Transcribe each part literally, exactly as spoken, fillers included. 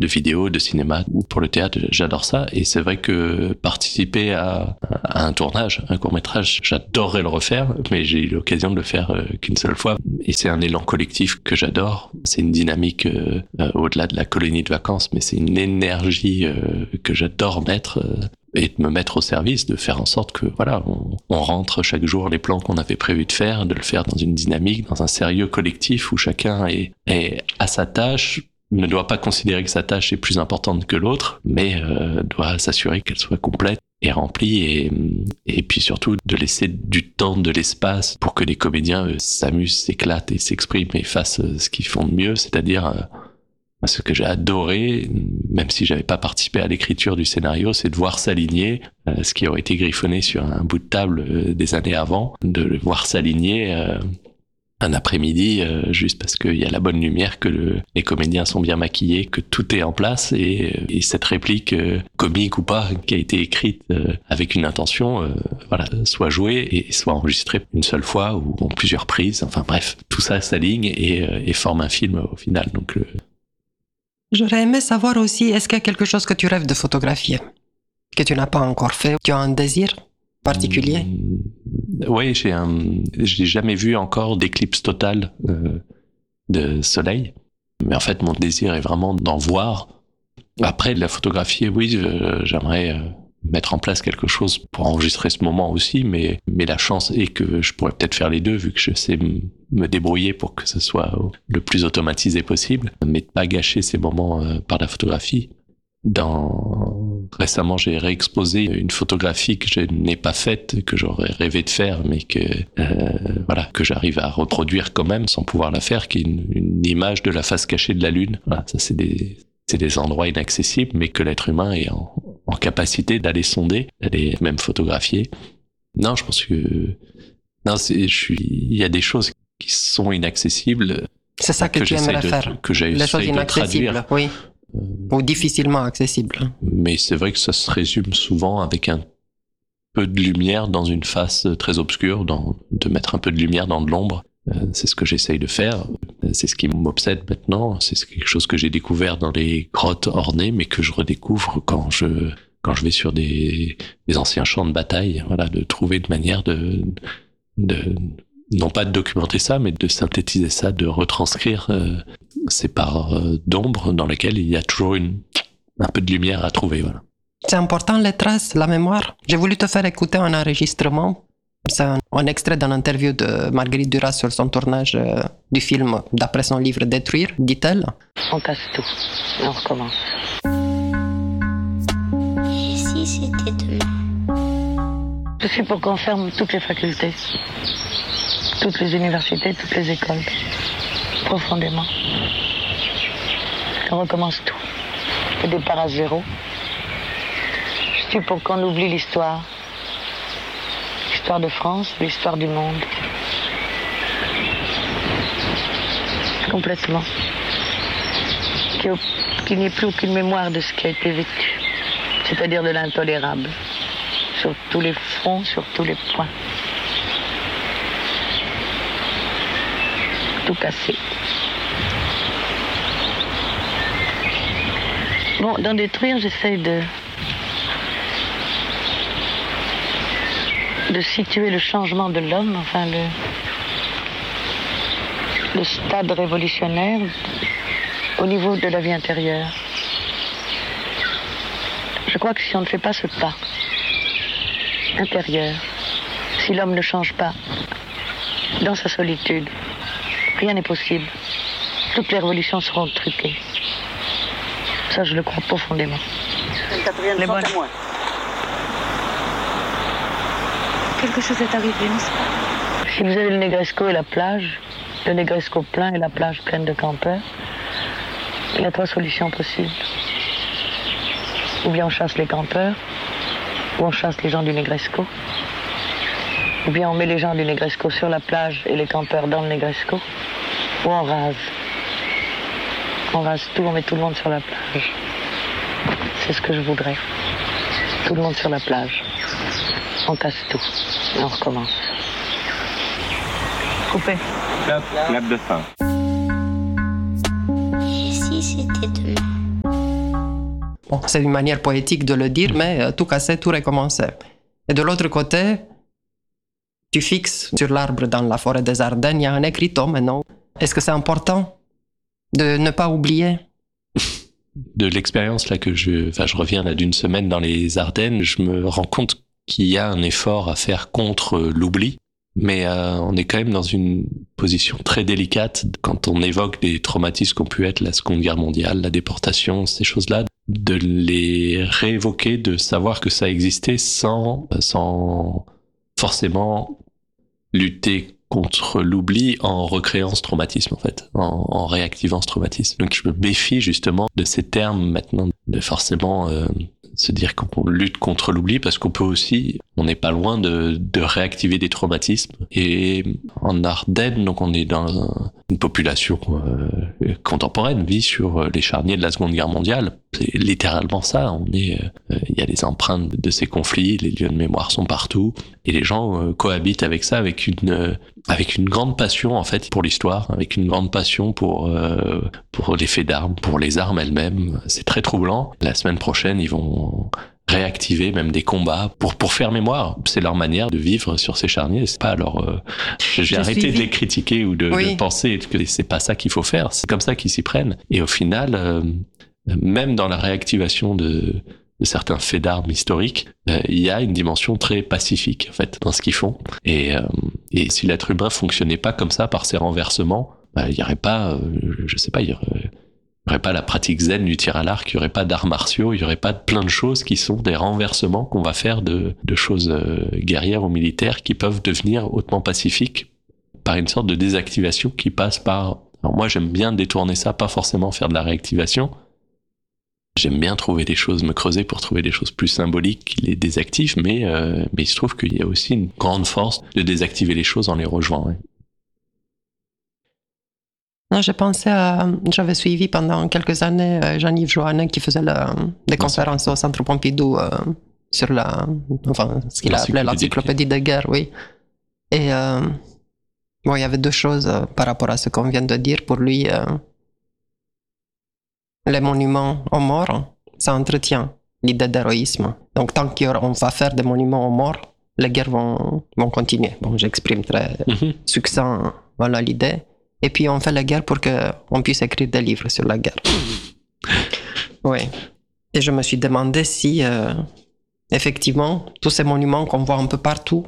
de vidéo, de cinéma ou pour le théâtre, j'adore ça. Et c'est vrai que participer à, à un tournage, un court-métrage, j'adorerais le refaire, mais j'ai eu l'occasion de le faire euh, qu'une seule fois. Et c'est un élan collectif que j'adore. C'est une dynamique euh, euh, au-delà de la colonie de vacances, mais c'est une énergie euh, que j'adore mettre euh, et de me mettre au service, de faire en sorte que voilà, on, on rentre chaque jour les plans qu'on avait prévu de faire, de le faire dans une dynamique, dans un sérieux collectif où chacun est, est à sa tâche, ne doit pas considérer que sa tâche est plus importante que l'autre, mais euh, doit s'assurer qu'elle soit complète et remplie, et, et puis surtout de laisser du temps, de l'espace pour que les comédiens euh, s'amusent, s'éclatent et s'expriment et fassent euh, ce qu'ils font de mieux, c'est-à-dire euh, ce que j'ai adoré, même si j'avais pas participé à l'écriture du scénario, c'est de voir s'aligner euh, ce qui aurait été griffonné sur un bout de table euh, des années avant, de le voir s'aligner euh, un après-midi euh, juste parce qu'il y a la bonne lumière, que le, les comédiens sont bien maquillés, que tout est en place, et, et cette réplique euh, comique ou pas qui a été écrite euh, avec une intention euh, voilà, soit jouée et soit enregistrée une seule fois ou en plusieurs prises, enfin bref, tout ça s'aligne et, euh, et forme un film au final. Donc le J'aurais aimé savoir aussi, est-ce qu'il y a quelque chose que tu rêves de photographier, que tu n'as pas encore fait? Tu as un désir particulier? mmh, Oui, j'ai un, j'ai jamais vu encore d'éclipse totale euh, de soleil. Mais en fait, mon désir est vraiment d'en voir. Après, de la photographier, oui, euh, j'aimerais euh, mettre en place quelque chose pour enregistrer ce moment aussi, mais, mais la chance est que je pourrais peut-être faire les deux, vu que je sais m- me débrouiller pour que ce soit le plus automatisé possible, mais de pas gâcher ces moments euh, par la photographie. Dans... Récemment, j'ai réexposé une photographie que je n'ai pas faite, que j'aurais rêvé de faire, mais que, euh, voilà, que j'arrive à reproduire quand même sans pouvoir la faire, qui est une, une image de la face cachée de la Lune. Voilà, ça, c'est des, c'est des endroits inaccessibles, mais que l'être humain est en, en capacité d'aller sonder, d'aller même photographier. Non, je pense que, non, c'est, je suis, il y a des choses qui sont inaccessibles. C'est ça que, que tu aimerais de, faire. Que j'ai les choses inaccessibles, oui. Ou difficilement accessible. Mais c'est vrai que ça se résume souvent avec un peu de lumière dans une face très obscure, dans, de mettre un peu de lumière dans de l'ombre. Euh, c'est ce que j'essaye de faire. C'est ce qui m'obsède maintenant. C'est quelque chose que j'ai découvert dans les grottes ornées, mais que je redécouvre quand je, quand je vais sur des, des anciens champs de bataille. Voilà, de trouver une manière de, de, non pas de documenter ça, mais de synthétiser ça, de retranscrire euh, ces parts euh, d'ombre dans lesquelles il y a toujours une, un peu de lumière à trouver. Voilà. C'est important, les traces, la mémoire. J'ai voulu te faire écouter un enregistrement. C'est un, un extrait d'une interview de Marguerite Duras sur son tournage euh, du film d'après son livre Détruire, dit-elle. On casse tout et on recommence. Et si c'était demain? Je suis pour qu'on ferme toutes les facultés, toutes les universités, toutes les écoles, profondément. On recommence tout. Le départ à zéro. Je suis pour qu'on oublie l'histoire. L'histoire de France, l'histoire du monde. Complètement. Qu'il n'y ait plus aucune mémoire de ce qui a été vécu. C'est-à-dire de l'intolérable. Sur tous les fronts, sur tous les points. Tout casser. Bon, dans Détruire, j'essaye de... de situer le changement de l'homme, enfin le... le stade révolutionnaire au niveau de la vie intérieure. Je crois que si on ne fait pas ce pas intérieur, si l'homme ne change pas dans sa solitude, rien n'est possible. Toutes les révolutions seront truquées. Ça, je le crois profondément. Les bonnes. Quelque chose est arrivé, n'est-ce pas? Si vous avez le Negresco et la plage, le Negresco plein et la plage pleine de campeurs, il y a trois solutions possibles. Ou bien on chasse les campeurs, ou on chasse les gens du Negresco, ou bien on met les gens du Negresco sur la plage et les campeurs dans le Negresco, ou on rase. On rase tout, on met tout le monde sur la plage. C'est ce que je voudrais. Tout le monde sur la plage. On casse tout et on recommence. Coupé. Clap, clap de fin. Et si c'était demain? Bon, c'est une manière poétique de le dire, mais euh, tout casser, tout recommencer. Et de l'autre côté, tu fixes sur l'arbre dans la forêt des Ardennes, il y a un écriteau maintenant. Est-ce que c'est important de ne pas oublier? De l'expérience là que je, enfin je reviens là d'une semaine dans les Ardennes, je me rends compte qu'il y a un effort à faire contre l'oubli, mais euh, on est quand même dans une position très délicate quand on évoque des traumatismes qu'ont pu être la Seconde Guerre mondiale, la déportation, ces choses-là, de les réévoquer, de savoir que ça existait sans, sans forcément lutter contre l'oubli en recréant ce traumatisme en fait, en, en réactivant ce traumatisme. Donc je me méfie justement de ces termes maintenant, de forcément euh, se dire qu'on lutte contre l'oubli, parce qu'on peut aussi, on n'est pas loin de, de réactiver des traumatismes. Et en Ardennes, donc on est dans un, une population euh, contemporaine, vit sur les charniers de la Seconde Guerre mondiale. C'est littéralement ça. On est, il euh, y a les empreintes de ces conflits, les lieux de mémoire sont partout, et les gens euh, cohabitent avec ça, avec une euh, avec une grande passion en fait pour l'histoire, avec une grande passion pour euh, pour les faits d'armes, pour les armes elles-mêmes. C'est très troublant. La semaine prochaine, ils vont réactiver même des combats pour pour faire mémoire. C'est leur manière de vivre sur ces charniers. C'est pas leur. Euh, j'ai arrêté suivi. de les critiquer ou de, oui. de penser que c'est pas ça qu'il faut faire. C'est comme ça qu'ils s'y prennent. Et au final, euh, même dans la réactivation de de certains faits d'armes historiques, euh, il y a une dimension très pacifique en fait dans ce qu'ils font. Et, euh, et si l'être humain fonctionnait pas comme ça par ses renversements, bah, il y aurait pas, euh, je sais pas, il y aurait, il y aurait pas la pratique zen du tir à l'arc, il y aurait pas d'arts martiaux, il y aurait pas de plein de choses qui sont des renversements qu'on va faire de, de choses euh, guerrières ou militaires qui peuvent devenir hautement pacifiques par une sorte de désactivation qui passe par. Alors moi j'aime bien détourner ça, pas forcément faire de la réactivation. J'aime bien trouver des choses, me creuser pour trouver des choses plus symboliques qui les désactivent, mais, euh, mais il se trouve qu'il y a aussi une grande force de désactiver les choses en les rejoignant. Ouais. Non, j'ai pensé à... J'avais suivi pendant quelques années euh, Jean-Yves Joannet qui faisait le, des conférences au Centre Pompidou euh, sur la... Enfin, ce qu'il a appelé l'encyclopédie de guerre, oui. Et euh, bon, il y avait deux choses euh, par rapport à ce qu'on vient de dire. Pour lui... Euh, les monuments aux morts, ça entretient l'idée d'héroïsme. Donc, tant qu'on va faire des monuments aux morts, les guerres vont, vont continuer. Bon, j'exprime très mm-hmm. succinct, voilà l'idée. Et puis, on fait la guerre pour qu'on puisse écrire des livres sur la guerre. Oui. Et je me suis demandé si, euh, effectivement, tous ces monuments qu'on voit un peu partout,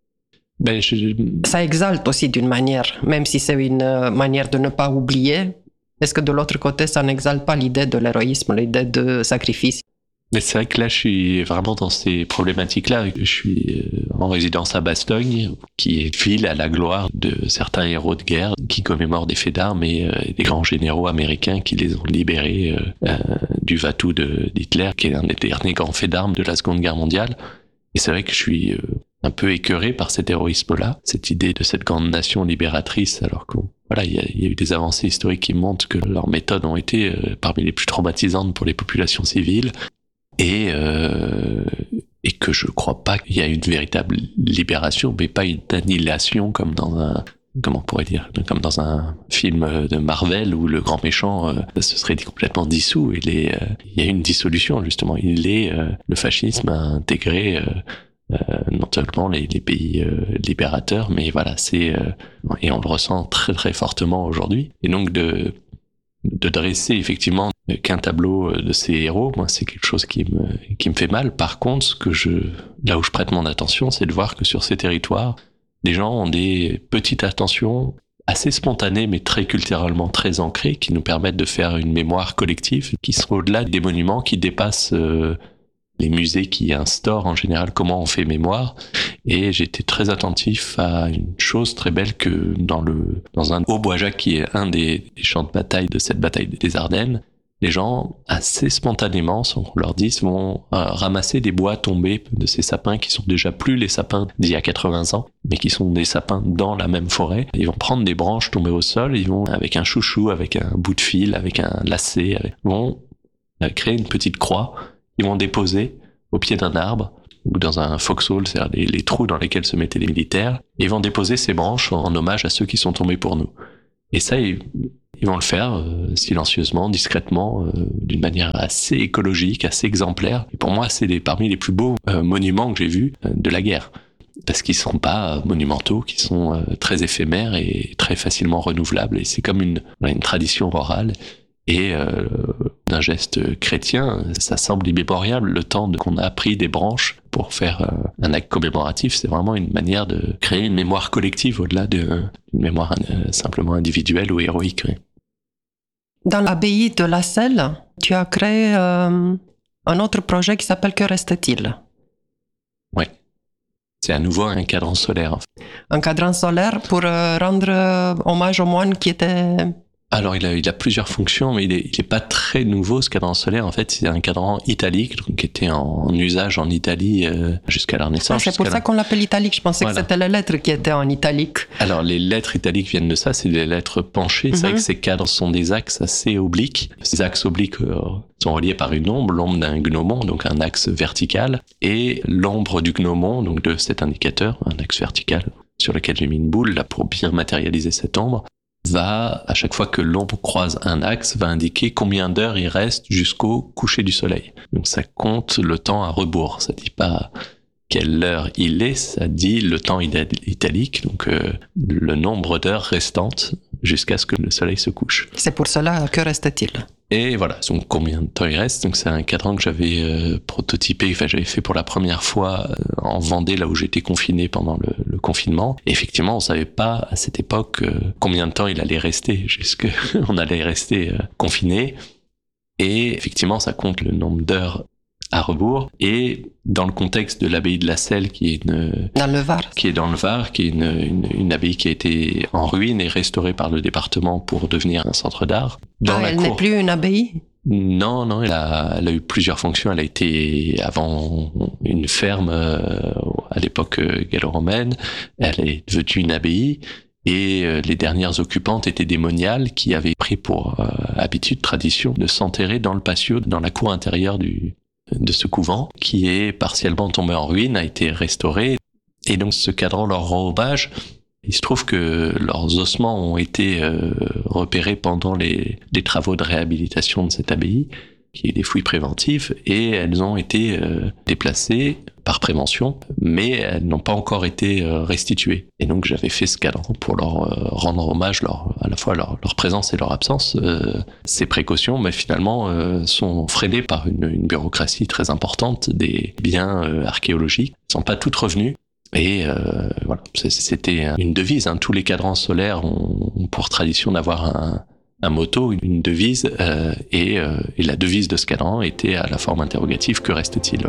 ben, je... ça exalte aussi d'une manière, même si c'est une manière de ne pas oublier. Est-ce que de l'autre côté, ça n'exalte pas l'idée de l'héroïsme, l'idée de sacrifice? Mais c'est vrai que là, je suis vraiment dans ces problématiques-là. Je suis en résidence à Bastogne, qui est ville à la gloire de certains héros de guerre qui commémorent des faits d'armes et euh, des grands généraux américains qui les ont libérés euh, euh, du Vatou de, d'Hitler, qui est un des derniers grands faits d'armes de la Seconde Guerre mondiale. Et c'est vrai que je suis euh, un peu écœuré par cet héroïsme-là, cette idée de cette grande nation libératrice, alors qu'on Voilà, il y, a, il y a eu des avancées historiques qui montrent que leurs méthodes ont été euh, parmi les plus traumatisantes pour les populations civiles et, euh, et que je crois pas qu'il y a une véritable libération, mais pas une annihilation comme dans un, comment on pourrait dire, comme dans un film de Marvel où le grand méchant euh, se serait complètement dissous. Il, est, euh, il y a une dissolution justement. Il est, euh, le fascisme a intégré euh, Euh, non seulement les, les pays euh, libérateurs, mais voilà, c'est euh, et on le ressent très très fortement aujourd'hui. Et donc de de dresser effectivement qu'un tableau de ces héros, moi c'est quelque chose qui me qui me fait mal. Par contre, ce que je là où je prête mon attention, c'est de voir que sur ces territoires, les gens ont des petites attentions assez spontanées, mais très culturellement très ancrées, qui nous permettent de faire une mémoire collective, qui sont au-delà des monuments, qui dépassent euh, les musées qui instaurent en général comment on fait mémoire. Et j'étais très attentif à une chose très belle que dans le dans un Haut-Boisjac, qui est un des, des champs de bataille de cette bataille des Ardennes, les gens assez spontanément, sans qu'on leur dise, vont euh, ramasser des bois tombés de ces sapins qui sont déjà plus les sapins d'il y a quatre-vingts ans, mais qui sont des sapins dans la même forêt. Ils vont prendre des branches tombées au sol, ils vont avec un chouchou, avec un bout de fil, avec un lacet, avec, vont euh, créer une petite croix. Ils vont déposer au pied d'un arbre ou dans un foxhole, c'est-à-dire les, les trous dans lesquels se mettaient les militaires, et ils vont déposer ces branches en, en hommage à ceux qui sont tombés pour nous. Et ça, il, ils vont le faire euh, silencieusement, discrètement, euh, d'une manière assez écologique, assez exemplaire. Et pour moi, c'est les, parmi les plus beaux euh, monuments que j'ai vus euh, de la guerre. Parce qu'ils sont pas monumentaux, qui sont euh, très éphémères et très facilement renouvelables. Et c'est comme une, une tradition orale. Et euh, d'un geste chrétien, ça semble immémorial, le temps de, qu'on a pris des branches pour faire euh, un acte commémoratif. C'est vraiment une manière de créer une mémoire collective au-delà d'une mémoire euh, simplement individuelle ou héroïque. Oui. Dans l'abbaye de La Selle, tu as créé euh, un autre projet qui s'appelle Que reste-t-il? Oui. C'est à nouveau un cadran solaire. Un cadran solaire pour euh, rendre euh, hommage aux moines qui étaient... Alors, il a, il a plusieurs fonctions, mais il est, il est pas très nouveau, ce cadran solaire. En fait, c'est un cadran italique, donc, qui était en, en usage en Italie euh, jusqu'à la Renaissance. Ah, c'est pour ça qu'on l'appelle italique. Je pensais voilà. que c'était les lettres qui étaient en italique. Alors, les lettres italiques viennent de ça, c'est des lettres penchées. Mm-hmm. C'est vrai que ces cadres sont des axes assez obliques. Ces axes obliques euh, sont reliés par une ombre, l'ombre d'un gnomon, donc un axe vertical, et l'ombre du gnomon, donc de cet indicateur, un axe vertical, sur lequel j'ai mis une boule, là, pour bien matérialiser cette ombre, va, à chaque fois que l'ombre croise un axe, va indiquer combien d'heures il reste jusqu'au coucher du soleil. Donc ça compte le temps à rebours, ça dit pas quelle heure il est, ça dit le temps italique, donc euh, le nombre d'heures restantes jusqu'à ce que le soleil se couche. C'est pour cela, que reste-t-il? Et voilà, donc combien de temps il reste. Donc c'est un cadran que j'avais euh, prototypé, enfin j'avais fait pour la première fois euh, en Vendée, là où j'étais confiné pendant le, le confinement. Et effectivement, on savait pas à cette époque euh, combien de temps il allait rester, jusque on allait rester euh, confiné. Et effectivement, ça compte le nombre d'heures à rebours. Et dans le contexte de l'abbaye de La Selle, qui est une, dans le Var, qui est dans le Var, qui est une, une, une abbaye qui a été en ruine et restaurée par le département pour devenir un centre d'art. Dans ah, la elle cour... n'est plus une abbaye? Non, non, elle a, elle a eu plusieurs fonctions. Elle a été avant une ferme euh, à l'époque euh, gallo-romaine. Elle est devenue une abbaye. Et euh, les dernières occupantes étaient des moniales qui avaient pris pour euh, habitude, tradition, de s'enterrer dans le patio, dans la cour intérieure du de ce couvent, qui est partiellement tombé en ruine, a été restauré. Et donc ce cadran leur rend hommage. Il se trouve que leurs ossements ont été euh, repérés pendant les, les travaux de réhabilitation de cette abbaye, qui est des fouilles préventives, et elles ont été euh, déplacées par prévention, mais elles n'ont pas encore été euh, restituées. Et donc j'avais fait ce cadran pour leur euh, rendre hommage, leur, à la fois leur, leur présence et leur absence. Euh, ces précautions, mais finalement, euh, sont freinées par une, une bureaucratie très importante des biens euh, archéologiques. Elles ne sont pas toutes revenues. Et euh, voilà, c'était une devise. Hein. Tous les cadrans solaires ont, ont pour tradition d'avoir un, un motto, une devise, euh, et, euh, et la devise de ce cadran était à la forme interrogative, que reste-t-il ?